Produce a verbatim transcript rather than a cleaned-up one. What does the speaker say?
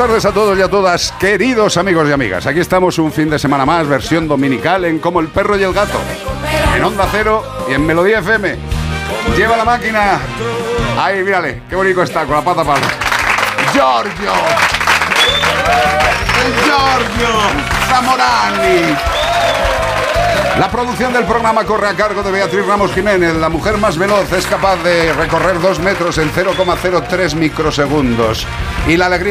tardes a todos y a todas, queridos amigos y amigas. Aquí estamos un fin de semana más, versión dominical en Como el Perro y el Gato, en Onda Cero y en Melodía F M. Lleva la máquina. Ahí, mírale, qué bonito está, con la pata palma. Giorgio. Giorgio Zamorani. La producción del programa corre a cargo de Beatriz Ramos Jiménez. La mujer más veloz es capaz de recorrer dos metros en cero coma cero tres microsegundos. Y la alegría